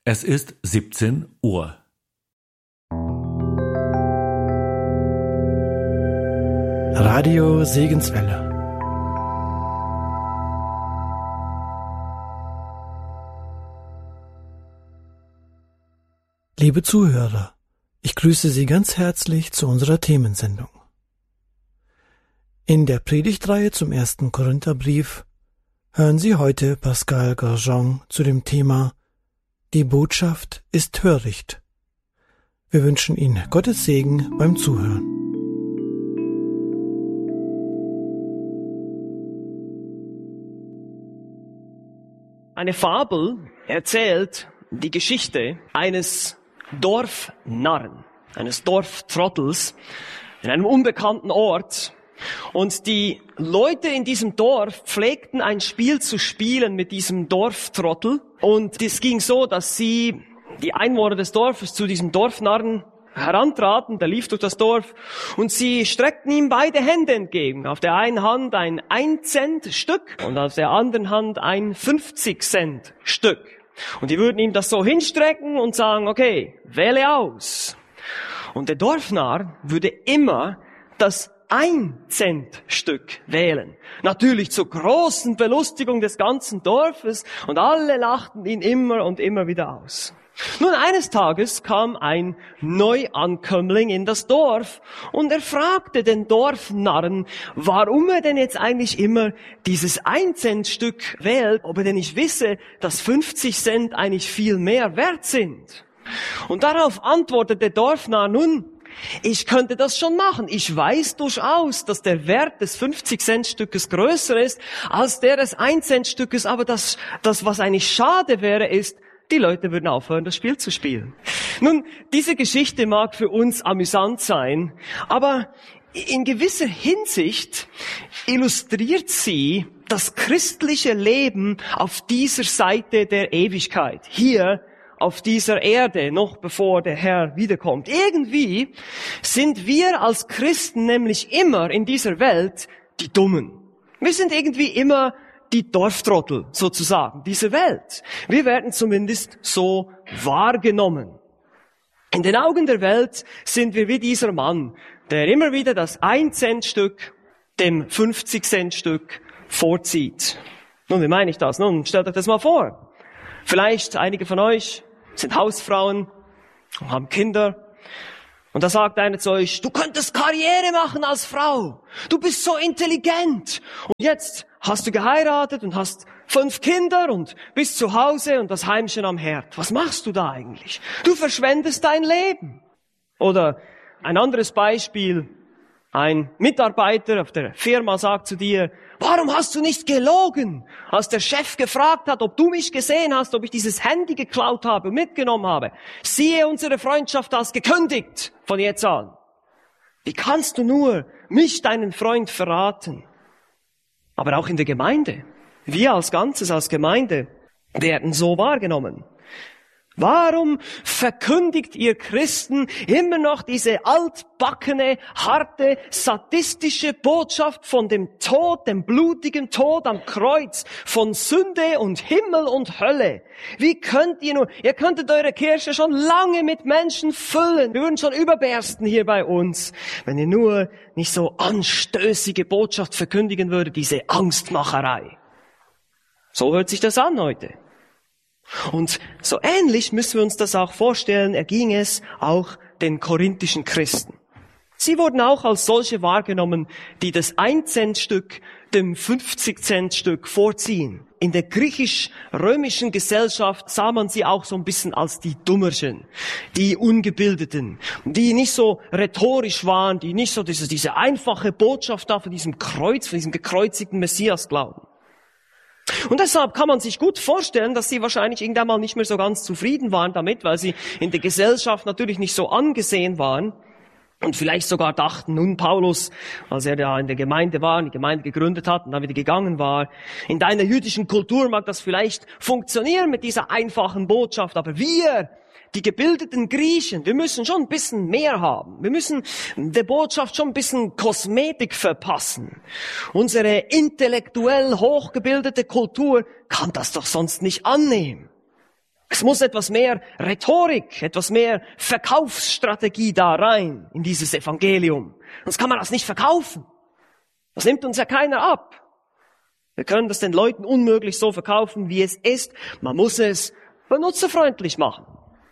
Es ist 17 Uhr. Radio Segenswelle. Liebe Zuhörer, ich grüße Sie ganz herzlich zu unserer Themensendung. In der Predigtreihe zum 1. Korintherbrief hören Sie heute Pascal Garjon zu dem Thema Die Botschaft ist töricht. Wir wünschen Ihnen Gottes Segen beim Zuhören. Eine Fabel erzählt die Geschichte eines Dorfnarren, eines Dorftrottels in einem unbekannten Ort. Und die Leute in diesem Dorf pflegten ein Spiel zu spielen mit diesem Dorftrottel. Und es ging so, dass die Einwohner des Dorfes zu diesem Dorfnarren herantraten, der lief durch das Dorf, und sie streckten ihm beide Hände entgegen. Auf der einen Hand ein 1-Cent-Stück und auf der anderen Hand ein 50-Cent-Stück. Und die würden ihm das so hinstrecken und sagen, okay, wähle aus. Und der Dorfnarr würde immer das 1-Cent-Stück wählen. Natürlich zur großen Belustigung des ganzen Dorfes, und alle lachten ihn immer und immer wieder aus. Nun, eines Tages kam ein Neuankömmling in das Dorf und er fragte den Dorfnarren, warum er denn jetzt eigentlich immer dieses 1-Cent-Stück wählt, ob er denn nicht wisse, dass 50 Cent eigentlich viel mehr wert sind. Und darauf antwortete der Dorfnarr, nun, ich könnte das schon machen. Ich weiß durchaus, dass der Wert des 50-Cent-Stückes größer ist als der des 1-Cent-Stückes, aber das, was eigentlich schade wäre, ist, die Leute würden aufhören, das Spiel zu spielen. Nun, diese Geschichte mag für uns amüsant sein, aber in gewisser Hinsicht illustriert sie das christliche Leben auf dieser Seite der Ewigkeit, hier auf dieser Erde, noch bevor der Herr wiederkommt. Irgendwie sind wir als Christen nämlich immer in dieser Welt die Dummen. Wir sind irgendwie immer die Dorftrottel sozusagen dieser Welt. Wir werden zumindest so wahrgenommen. In den Augen der Welt sind wir wie dieser Mann, der immer wieder das 1-Cent-Stück dem 50-Cent-Stück vorzieht. Nun, wie meine ich das? Nun, stellt euch das mal vor. Vielleicht einige von euch sind Hausfrauen und haben Kinder. Und da sagt einer zu euch, du könntest Karriere machen als Frau. Du bist so intelligent. Und jetzt hast du geheiratet und hast 5 Kinder und bist zu Hause und das Heimchen am Herd. Was machst du da eigentlich? Du verschwendest dein Leben. Oder ein anderes Beispiel. Ein Mitarbeiter auf der Firma sagt zu dir, warum hast du nicht gelogen, als der Chef gefragt hat, ob du mich gesehen hast, ob ich dieses Handy geklaut habe und mitgenommen habe? Siehe unsere Freundschaft als gekündigt von jetzt an. Wie kannst du nur mich, deinen Freund, verraten? Aber auch in der Gemeinde, wir als Ganzes, als Gemeinde, werden so wahrgenommen. Warum verkündigt ihr Christen immer noch diese altbackene, harte, sadistische Botschaft von dem Tod, dem blutigen Tod am Kreuz, von Sünde und Himmel und Hölle? Wie könnt ihr nur, ihr könntet eure Kirche schon lange mit Menschen füllen, wir würden schon überbersten hier bei uns, wenn ihr nur nicht so anstößige Botschaft verkündigen würdet, diese Angstmacherei. So hört sich das an heute. Und so ähnlich müssen wir uns das auch vorstellen, erging es auch den korinthischen Christen. Sie wurden auch als solche wahrgenommen, die das 1-Cent-Stück dem 50-Cent-Stück vorziehen. In der griechisch-römischen Gesellschaft sah man sie auch so ein bisschen als die Dummerchen, die Ungebildeten, die nicht so rhetorisch waren, die nicht so diese einfache Botschaft da von diesem Kreuz, von diesem gekreuzigten Messias glauben. Und deshalb kann man sich gut vorstellen, dass sie wahrscheinlich irgendwann mal nicht mehr so ganz zufrieden waren damit, weil sie in der Gesellschaft natürlich nicht so angesehen waren und vielleicht sogar dachten, nun Paulus, als er da in der Gemeinde war, die Gemeinde gegründet hat und dann wieder gegangen war, in deiner jüdischen Kultur mag das vielleicht funktionieren mit dieser einfachen Botschaft, aber wir, die gebildeten Griechen, wir müssen schon ein bisschen mehr haben. Wir müssen der Botschaft schon ein bisschen Kosmetik verpassen. Unsere intellektuell hochgebildete Kultur kann das doch sonst nicht annehmen. Es muss etwas mehr Rhetorik, etwas mehr Verkaufsstrategie da rein in dieses Evangelium. Sonst kann man das nicht verkaufen. Das nimmt uns ja keiner ab. Wir können das den Leuten unmöglich so verkaufen, wie es ist. Man muss es benutzerfreundlich machen.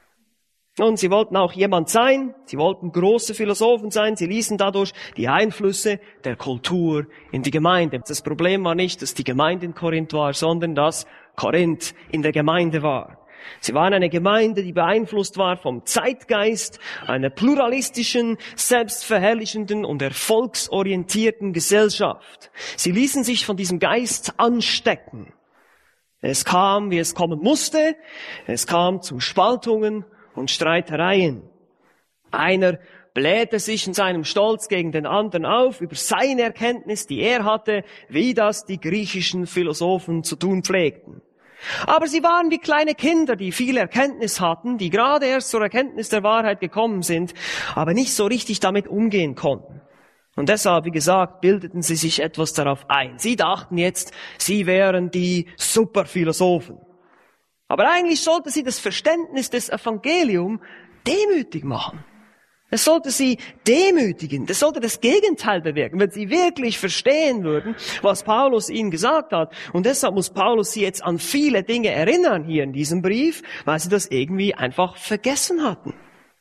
Und sie wollten auch jemand sein, sie wollten große Philosophen sein, sie ließen dadurch die Einflüsse der Kultur in die Gemeinde. Das Problem war nicht, dass die Gemeinde in Korinth war, sondern dass Korinth in der Gemeinde war. Sie waren eine Gemeinde, die beeinflusst war vom Zeitgeist, einer pluralistischen, selbstverherrlichenden und erfolgsorientierten Gesellschaft. Sie ließen sich von diesem Geist anstecken. Es kam, wie es kommen musste. Es kam zu Spaltungen und Streitereien. Einer blähte sich in seinem Stolz gegen den anderen auf über seine Erkenntnis, die er hatte, wie das die griechischen Philosophen zu tun pflegten. Aber sie waren wie kleine Kinder, die viel Erkenntnis hatten, die gerade erst zur Erkenntnis der Wahrheit gekommen sind, aber nicht so richtig damit umgehen konnten. Und deshalb, wie gesagt, bildeten sie sich etwas darauf ein. Sie dachten jetzt, sie wären die Superphilosophen. Aber eigentlich sollte sie das Verständnis des Evangeliums demütig machen. Es sollte sie demütigen. Das sollte das Gegenteil bewirken, wenn sie wirklich verstehen würden, was Paulus ihnen gesagt hat. Und deshalb muss Paulus sie jetzt an viele Dinge erinnern hier in diesem Brief, weil sie das irgendwie einfach vergessen hatten.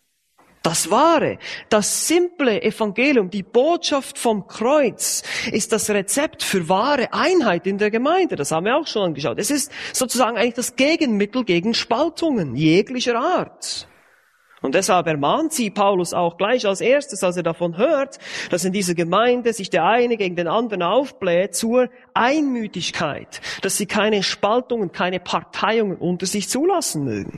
Das wahre, das simple Evangelium, die Botschaft vom Kreuz, ist das Rezept für wahre Einheit in der Gemeinde. Das haben wir auch schon angeschaut. Es ist sozusagen eigentlich das Gegenmittel gegen Spaltungen jeglicher Art. Und deshalb ermahnt sie Paulus auch gleich als erstes, als er davon hört, dass in dieser Gemeinde sich der eine gegen den anderen aufbläht, zur Einmütigkeit, dass sie keine Spaltungen, keine Parteiungen unter sich zulassen mögen.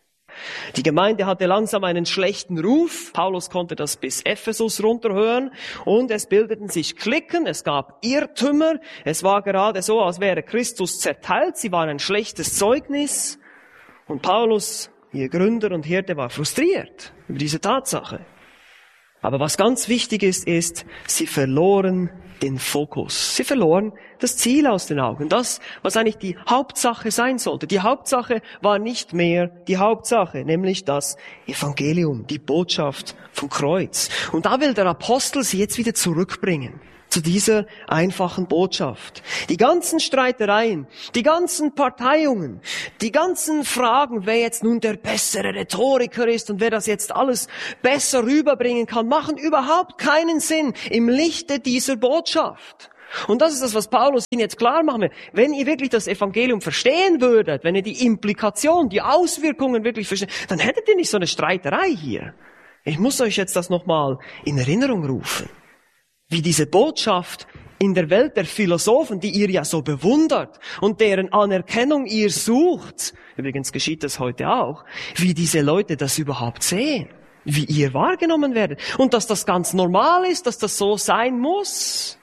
Die Gemeinde hatte langsam einen schlechten Ruf. Paulus konnte das bis Ephesus runterhören und es bildeten sich Cliquen, es gab Irrtümer. Es war gerade so, als wäre Christus zerteilt. Sie waren ein schlechtes Zeugnis und Paulus, ihr Gründer und Hirte, war frustriert über diese Tatsache. Aber was ganz wichtig ist, sie verloren den Fokus. Sie verloren das Ziel aus den Augen. Das, was eigentlich die Hauptsache sein sollte. Die Hauptsache war nicht mehr die Hauptsache, nämlich das Evangelium, die Botschaft vom Kreuz. Und da will der Apostel sie jetzt wieder zurückbringen zu dieser einfachen Botschaft. Die ganzen Streitereien, die ganzen Parteiungen, die ganzen Fragen, wer jetzt nun der bessere Rhetoriker ist und wer das jetzt alles besser rüberbringen kann, machen überhaupt keinen Sinn im Lichte dieser Botschaft. Und das ist das, was Paulus ihnen jetzt klar machen will. Wenn ihr wirklich das Evangelium verstehen würdet, wenn ihr die Implikation, die Auswirkungen wirklich versteht, dann hättet ihr nicht so eine Streiterei hier. Ich muss euch jetzt das nochmal in Erinnerung rufen. Wie diese Botschaft in der Welt der Philosophen, die ihr ja so bewundert und deren Anerkennung ihr sucht, übrigens geschieht das heute auch, wie diese Leute das überhaupt sehen, wie ihr wahrgenommen werdet und dass das ganz normal ist, dass das so sein muss.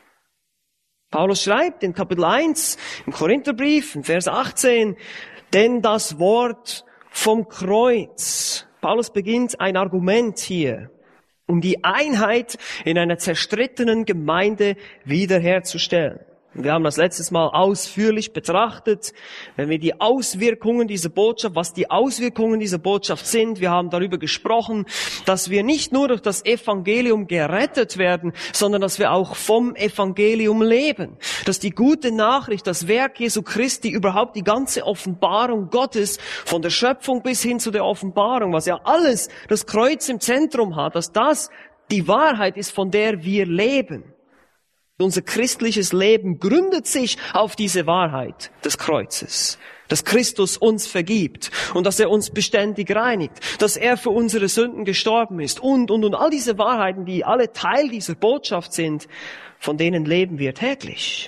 Paulus schreibt in Kapitel 1 im Korintherbrief, in Vers 18, denn das Wort vom Kreuz. Paulus beginnt ein Argument hier, um die Einheit in einer zerstrittenen Gemeinde wiederherzustellen. Wir haben das letztes Mal ausführlich betrachtet, wenn wir die Auswirkungen dieser Botschaft, was die Auswirkungen dieser Botschaft sind. Wir haben darüber gesprochen, dass wir nicht nur durch das Evangelium gerettet werden, sondern dass wir auch vom Evangelium leben. Dass die gute Nachricht, das Werk Jesu Christi, überhaupt die ganze Offenbarung Gottes, von der Schöpfung bis hin zu der Offenbarung, was ja alles das Kreuz im Zentrum hat, dass das die Wahrheit ist, von der wir leben. Unser christliches Leben gründet sich auf diese Wahrheit des Kreuzes, dass Christus uns vergibt und dass er uns beständig reinigt, dass er für unsere Sünden gestorben ist und all diese Wahrheiten, die alle Teil dieser Botschaft sind, von denen leben wir täglich.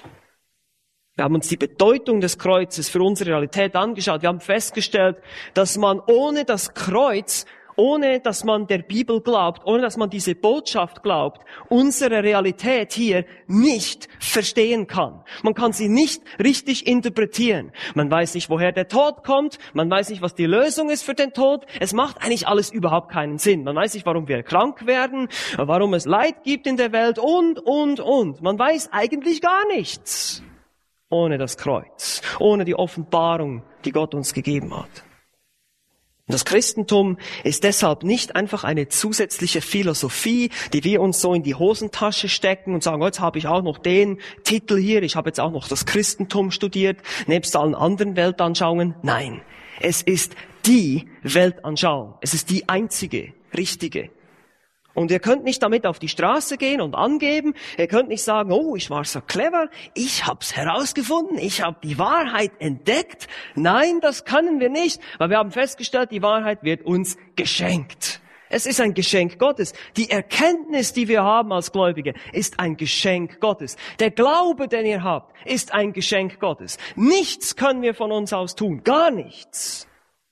Wir haben uns die Bedeutung des Kreuzes für unsere Realität angeschaut. Wir haben festgestellt, dass man ohne das Kreuz, ohne dass man der Bibel glaubt, ohne dass man diese Botschaft glaubt, unsere Realität hier nicht verstehen kann. Man kann sie nicht richtig interpretieren. Man weiß nicht, woher der Tod kommt. Man weiß nicht, was die Lösung ist für den Tod. Es macht eigentlich alles überhaupt keinen Sinn. Man weiß nicht, warum wir krank werden, warum es Leid gibt in der Welt und. Man weiß eigentlich gar nichts ohne das Kreuz, ohne die Offenbarung, die Gott uns gegeben hat. Das Christentum ist deshalb nicht einfach eine zusätzliche Philosophie, die wir uns so in die Hosentasche stecken und sagen, oh, jetzt habe ich auch noch den Titel hier, ich habe jetzt auch noch das Christentum studiert, nebst allen anderen Weltanschauungen. Nein, es ist die Weltanschauung. Es ist die einzige, richtige. Und ihr könnt nicht damit auf die Straße gehen und angeben. Ihr könnt nicht sagen, oh, ich war so clever, ich hab's herausgefunden, ich habe die Wahrheit entdeckt. Nein, das können wir nicht, weil wir haben festgestellt, die Wahrheit wird uns geschenkt. Es ist ein Geschenk Gottes. Die Erkenntnis, die wir haben als Gläubige, ist ein Geschenk Gottes. Der Glaube, den ihr habt, ist ein Geschenk Gottes. Nichts können wir von uns aus tun, gar nichts.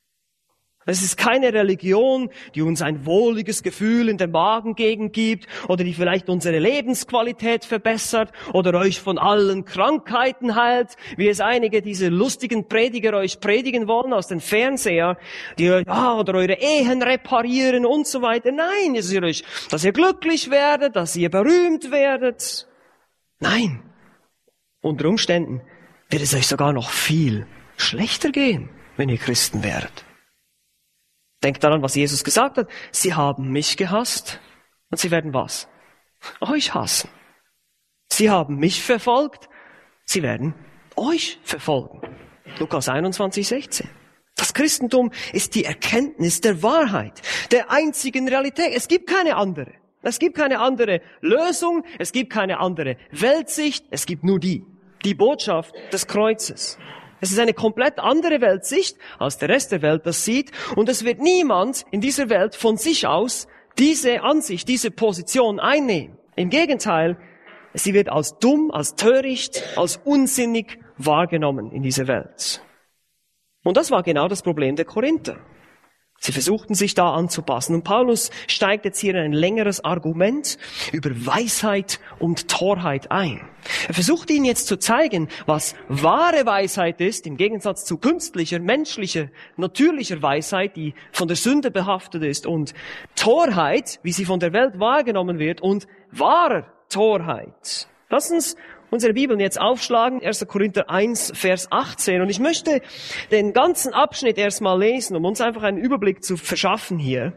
Es ist keine Religion, die uns ein wohliges Gefühl in der Magengegend gibt oder die vielleicht unsere Lebensqualität verbessert oder euch von allen Krankheiten heilt, wie es einige diese lustigen Prediger euch predigen wollen aus den Fernseher, die oder eure Ehen reparieren und so weiter. Nein, dass ihr glücklich werdet, dass ihr berühmt werdet. Nein, unter Umständen wird es euch sogar noch viel schlechter gehen, wenn ihr Christen werdet. Denkt daran, was Jesus gesagt hat. Sie haben mich gehasst und sie werden was? Euch hassen. Sie haben mich verfolgt, sie werden euch verfolgen. Lukas 21,16. Das Christentum ist die Erkenntnis der Wahrheit, der einzigen Realität. Es gibt keine andere. Es gibt keine andere Lösung, es gibt keine andere Weltsicht, es gibt nur die Botschaft des Kreuzes. Es ist eine komplett andere Weltsicht, als der Rest der Welt das sieht. Und es wird niemand in dieser Welt von sich aus diese Ansicht, diese Position einnehmen. Im Gegenteil, sie wird als dumm, als töricht, als unsinnig wahrgenommen in dieser Welt. Und das war genau das Problem der Korinther. Sie versuchten sich da anzupassen. Und Paulus steigt jetzt hier in ein längeres Argument über Weisheit und Torheit ein. Er versucht ihnen jetzt zu zeigen, was wahre Weisheit ist, im Gegensatz zu künstlicher, menschlicher, natürlicher Weisheit, die von der Sünde behaftet ist, und Torheit, wie sie von der Welt wahrgenommen wird, und wahrer Torheit. Lass uns unsere Bibeln jetzt aufschlagen, 1. Korinther 1, Vers 18. Und ich möchte den ganzen Abschnitt erstmal lesen, um uns einfach einen Überblick zu verschaffen hier.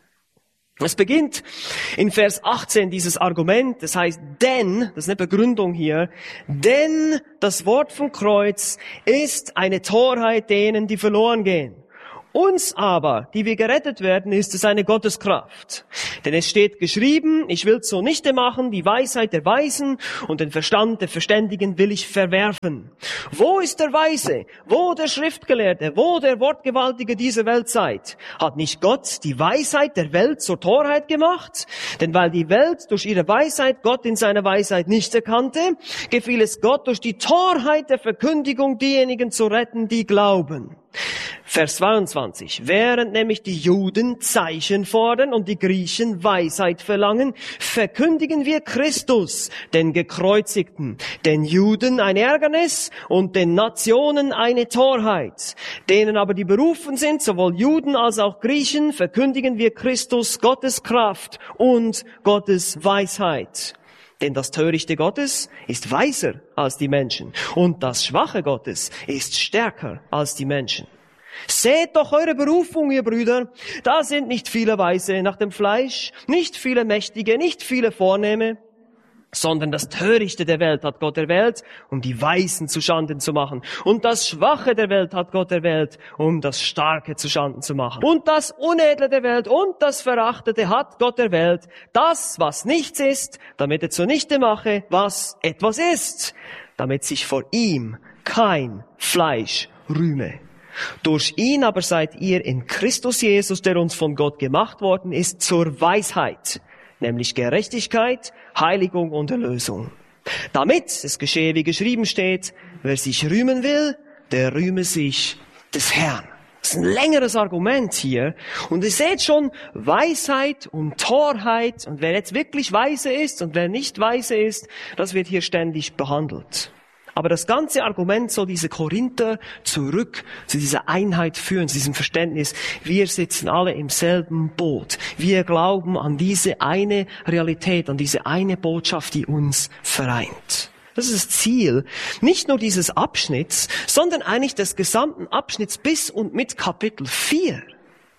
Es beginnt in Vers 18 dieses Argument, das heißt, denn, das ist eine Begründung hier, denn das Wort vom Kreuz ist eine Torheit denen, die verloren gehen. Uns aber, die wir gerettet werden, ist es eine Gotteskraft. Denn es steht geschrieben, ich will zunichte machen, die Weisheit der Weisen und den Verstand der Verständigen will ich verwerfen. Wo ist der Weise? Wo der Schriftgelehrte? Wo der Wortgewaltige dieser Weltzeit? Hat nicht Gott die Weisheit der Welt zur Torheit gemacht? Denn weil die Welt durch ihre Weisheit Gott in seiner Weisheit nicht erkannte, gefiel es Gott durch die Torheit der Verkündigung diejenigen zu retten, die glauben. Vers 22. Während nämlich die Juden Zeichen fordern und die Griechen Weisheit verlangen, verkündigen wir Christus, den Gekreuzigten, den Juden ein Ärgernis und den Nationen eine Torheit. Denen aber, die berufen sind, sowohl Juden als auch Griechen, verkündigen wir Christus, Gottes Kraft und Gottes Weisheit. Denn das Törichte Gottes ist weiser als die Menschen und das Schwache Gottes ist stärker als die Menschen. Seht doch eure Berufung, ihr Brüder. Da sind nicht viele Weise nach dem Fleisch, nicht viele Mächtige, nicht viele Vornehme, sondern das Törichte der Welt hat Gott erwählt, um die Weisen zu Schanden zu machen. Und das Schwache der Welt hat Gott erwählt, um das Starke zu Schanden zu machen. Und das Unedle der Welt und das Verachtete hat Gott erwählt, das, was nichts ist, damit er zunichte mache, was etwas ist, damit sich vor ihm kein Fleisch rühme. Durch ihn aber seid ihr in Christus Jesus, der uns von Gott gemacht worden ist, zur Weisheit, nämlich Gerechtigkeit, Heiligung und Erlösung. Damit es geschehe, wie geschrieben steht, wer sich rühmen will, der rühme sich des Herrn. Das ist ein längeres Argument hier. Und ihr seht schon, Weisheit und Torheit, und wer jetzt wirklich weise ist und wer nicht weise ist, das wird hier ständig behandelt. Aber das ganze Argument soll diese Korinther zurück zu dieser Einheit führen, zu diesem Verständnis. Wir sitzen alle im selben Boot. Wir glauben an diese eine Realität, an diese eine Botschaft, die uns vereint. Das ist das Ziel, nicht nur dieses Abschnitts, sondern eigentlich des gesamten Abschnitts bis und mit Kapitel 4.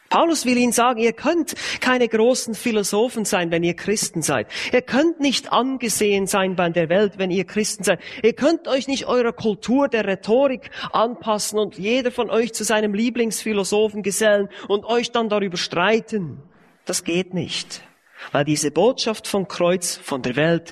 Paulus will ihnen sagen, ihr könnt keine großen Philosophen sein, wenn ihr Christen seid. Ihr könnt nicht angesehen sein bei der Welt, wenn ihr Christen seid. Ihr könnt euch nicht eurer Kultur der Rhetorik anpassen und jeder von euch zu seinem Lieblingsphilosophen gesellen und euch dann darüber streiten. Das geht nicht, weil diese Botschaft vom Kreuz, von der Welt,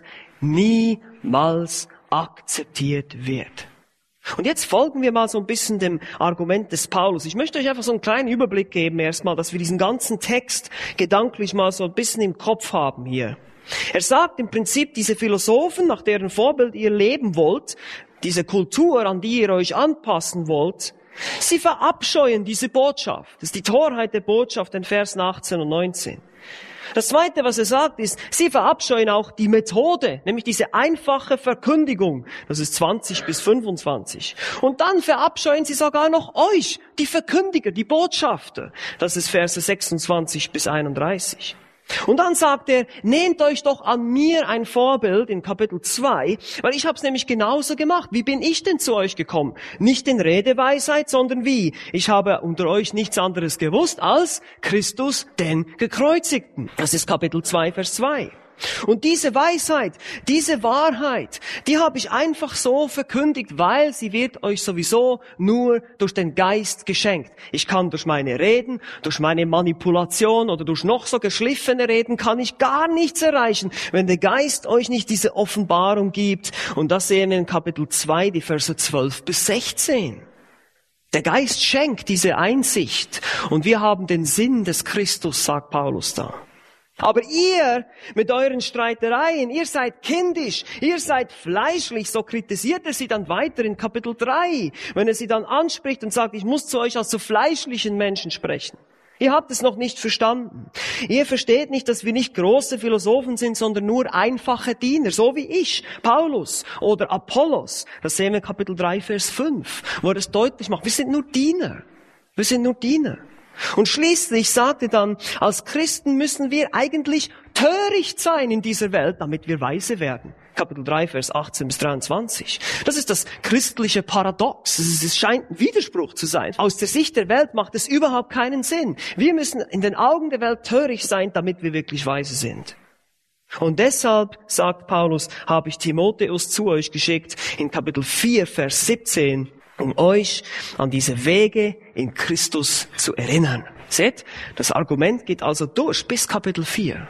niemals akzeptiert wird. Und jetzt folgen wir mal so ein bisschen dem Argument des Paulus. Ich möchte euch einfach so einen kleinen Überblick geben erstmal, dass wir diesen ganzen Text gedanklich mal so ein bisschen im Kopf haben hier. Er sagt im Prinzip, diese Philosophen, nach deren Vorbild ihr leben wollt, diese Kultur, an die ihr euch anpassen wollt, sie verabscheuen diese Botschaft. Das ist die Torheit der Botschaft in Versen 18 und 19. Das Zweite, was er sagt, ist, sie verabscheuen auch die Methode, nämlich diese einfache Verkündigung. Das ist 20 bis 25. Und dann verabscheuen sie sogar noch euch, die Verkündiger, die Botschafter. Das ist Verse 26 bis 31. Und dann sagt er, nehmt euch doch an mir ein Vorbild in Kapitel 2, weil ich habe es nämlich genauso gemacht. Wie bin ich denn zu euch gekommen? Nicht in Redeweisheit, sondern wie? Ich habe unter euch nichts anderes gewusst als Christus, den Gekreuzigten. Das ist Kapitel 2, Vers 2. Und diese Weisheit, diese Wahrheit, die habe ich einfach so verkündigt, weil sie wird euch sowieso nur durch den Geist geschenkt. Ich kann durch meine Reden, durch meine Manipulation oder durch noch so geschliffene Reden kann ich gar nichts erreichen, wenn der Geist euch nicht diese Offenbarung gibt. Und das sehen wir in Kapitel 2, die Verse 12 bis 16. Der Geist schenkt diese Einsicht und wir haben den Sinn des Christus, sagt Paulus da. Aber ihr mit euren Streitereien, ihr seid kindisch, ihr seid fleischlich, so kritisiert er sie dann weiter in Kapitel 3, wenn er sie dann anspricht und sagt, ich muss zu euch als zu fleischlichen Menschen sprechen. Ihr habt es noch nicht verstanden. Ihr versteht nicht, dass wir nicht große Philosophen sind, sondern nur einfache Diener, so wie ich, Paulus oder Apollos. Das sehen wir in Kapitel 3, Vers 5, wo er das deutlich macht. Wir sind nur Diener. Wir sind nur Diener. Und schließlich sagt er dann, als Christen müssen wir eigentlich töricht sein in dieser Welt, damit wir weise werden. Kapitel 3, Vers 18 bis 23. Das ist das christliche Paradox. Es scheint ein Widerspruch zu sein. Aus der Sicht der Welt macht es überhaupt keinen Sinn. Wir müssen in den Augen der Welt töricht sein, damit wir wirklich weise sind. Und deshalb, sagt Paulus, habe ich Timotheus zu euch geschickt in Kapitel 4, Vers 17, um euch an diese Wege in Christus zu erinnern. Seht, das Argument geht also durch bis Kapitel 4.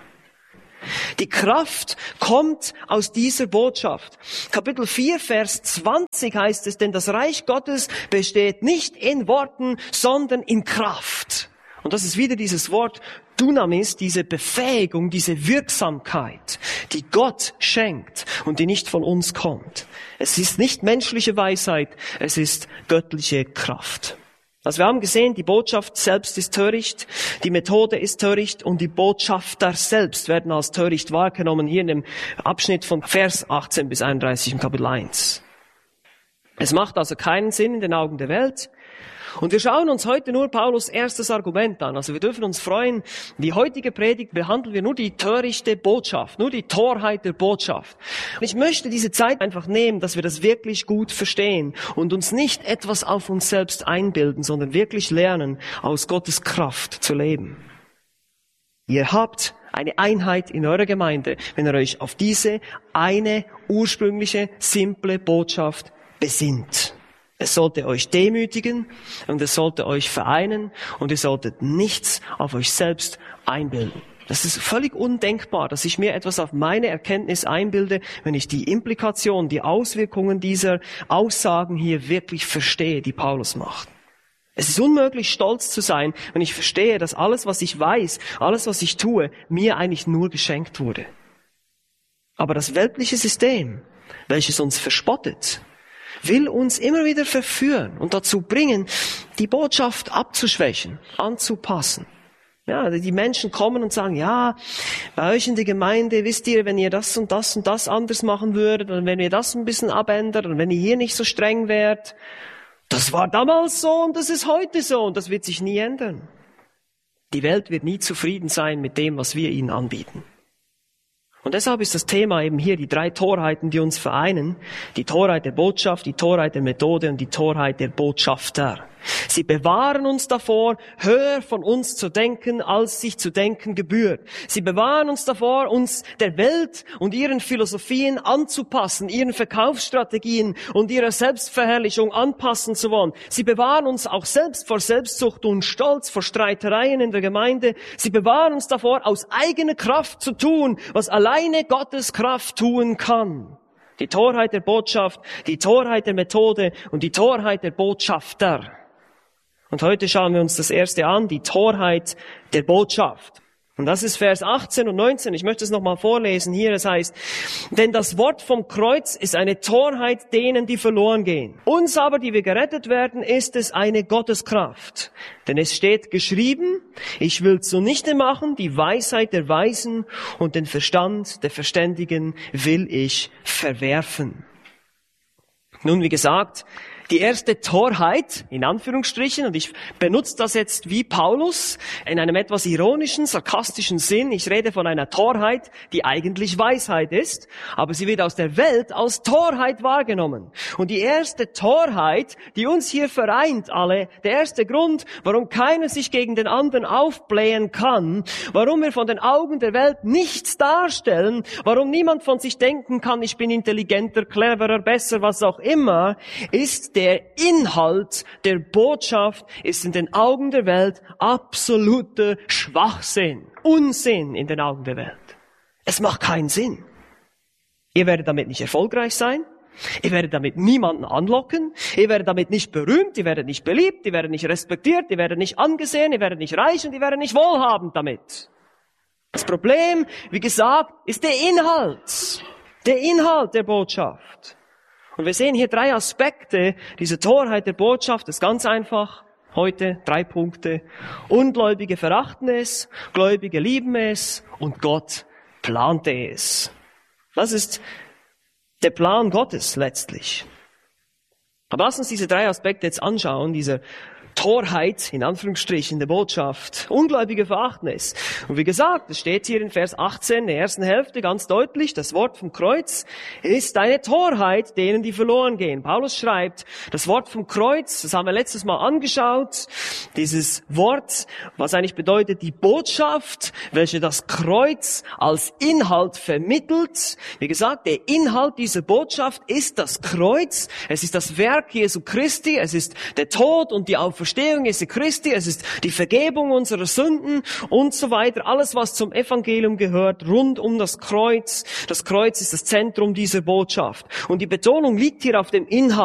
Die Kraft kommt aus dieser Botschaft. Kapitel 4, Vers 20 heißt es, denn das Reich Gottes besteht nicht in Worten, sondern in Kraft. Und das ist wieder dieses Wort Dunamis, diese Befähigung, diese Wirksamkeit, die Gott schenkt und die nicht von uns kommt. Es ist nicht menschliche Weisheit, es ist göttliche Kraft. Also wir haben gesehen, die Botschaft selbst ist töricht, die Methode ist töricht und die Botschafter selbst werden als töricht wahrgenommen, hier in dem Abschnitt von Vers 18 bis 31 im Kapitel 1. Es macht also keinen Sinn in den Augen der Welt. Und wir schauen uns heute nur Paulus' erstes Argument an. Also wir dürfen uns freuen, die heutige Predigt behandeln wir nur die törichte Botschaft, nur die Torheit der Botschaft. Und ich möchte diese Zeit einfach nehmen, dass wir das wirklich gut verstehen und uns nicht etwas auf uns selbst einbilden, sondern wirklich lernen, aus Gottes Kraft zu leben. Ihr habt eine Einheit in eurer Gemeinde, wenn ihr euch auf diese eine ursprüngliche, simple Botschaft besinnt. Es sollte euch demütigen und es sollte euch vereinen und ihr solltet nichts auf euch selbst einbilden. Das ist völlig undenkbar, dass ich mir etwas auf meine Erkenntnis einbilde, wenn ich die Implikation, die Auswirkungen dieser Aussagen hier wirklich verstehe, die Paulus macht. Es ist unmöglich, stolz zu sein, wenn ich verstehe, dass alles, was ich weiß, alles, was ich tue, mir eigentlich nur geschenkt wurde. Aber das weltliche System, welches uns verspottet, will uns immer wieder verführen und dazu bringen, die Botschaft abzuschwächen, anzupassen. Ja, die Menschen kommen und sagen, ja, bei euch in der Gemeinde, wisst ihr, wenn ihr das und das und das anders machen würdet und wenn ihr das ein bisschen abändert und wenn ihr hier nicht so streng wärt, das war damals so und das ist heute so und das wird sich nie ändern. Die Welt wird nie zufrieden sein mit dem, was wir ihnen anbieten. Und deshalb ist das Thema eben hier die 3 Torheiten, die uns vereinen. Die Torheit der Botschaft, die Torheit der Methode und die Torheit der Botschafter. Sie bewahren uns davor, höher von uns zu denken, als sich zu denken gebührt. Sie bewahren uns davor, uns der Welt und ihren Philosophien anzupassen, ihren Verkaufsstrategien und ihrer Selbstverherrlichung anpassen zu wollen. Sie bewahren uns auch selbst vor Selbstsucht und Stolz, vor Streitereien in der Gemeinde. Sie bewahren uns davor, aus eigener Kraft zu tun, was alleine Gottes Kraft tun kann. Die Torheit der Botschaft, die Torheit der Methode und die Torheit der Botschafter. Und heute schauen wir uns das erste an, die Torheit der Botschaft. Und das ist Vers 18 und 19. Ich möchte es nochmal vorlesen hier. Es heißt, denn das Wort vom Kreuz ist eine Torheit denen, die verloren gehen. Uns aber, die wir gerettet werden, ist es eine Gotteskraft. Denn es steht geschrieben, ich will zunichte machen die Weisheit der Weisen und den Verstand der Verständigen will ich verwerfen. Nun, wie gesagt, die erste Torheit, in Anführungsstrichen, und ich benutze das jetzt wie Paulus, in einem etwas ironischen, sarkastischen Sinn. Ich rede von einer Torheit, die eigentlich Weisheit ist, aber sie wird aus der Welt als Torheit wahrgenommen. Und die erste Torheit, die uns hier vereint alle, der erste Grund, warum keiner sich gegen den anderen aufblähen kann, warum wir von den Augen der Welt nichts darstellen, warum niemand von sich denken kann, ich bin intelligenter, cleverer, besser, was auch immer, ist der Inhalt der Botschaft ist in den Augen der Welt absoluter Schwachsinn, Unsinn in den Augen der Welt. Es macht keinen Sinn. Ihr werdet damit nicht erfolgreich sein. Ihr werdet damit niemanden anlocken. Ihr werdet damit nicht berühmt. Ihr werdet nicht beliebt. Ihr werdet nicht respektiert. Ihr werdet nicht angesehen. Ihr werdet nicht reich und ihr werdet nicht wohlhabend damit. Das Problem, wie gesagt, ist der Inhalt. Der Inhalt der Botschaft. Und wir sehen hier 3 Aspekte dieser Torheit der Botschaft. Das ist ganz einfach. Heute 3 Punkte. Ungläubige verachten es, Gläubige lieben es und Gott plante es. Das ist der Plan Gottes letztlich. Aber lass uns diese 3 Aspekte jetzt anschauen, dieser Torheit, in Anführungsstrichen, der Botschaft. Ungläubige verachten es. Und wie gesagt, es steht hier in Vers 18, der ersten Hälfte, ganz deutlich, das Wort vom Kreuz ist eine Torheit denen, die verloren gehen. Paulus schreibt, das Wort vom Kreuz, das haben wir letztes Mal angeschaut, dieses Wort, was eigentlich bedeutet, die Botschaft, welche das Kreuz als Inhalt vermittelt. Wie gesagt, der Inhalt dieser Botschaft ist das Kreuz. Es ist das Werk Jesu Christi. Es ist der Tod und die Auferstehung Jesu Christi, es ist die Vergebung unserer Sünden und so weiter. Alles, was zum Evangelium gehört, rund um das Kreuz. Das Kreuz ist das Zentrum dieser Botschaft. Und die Betonung liegt hier auf dem Inhalt.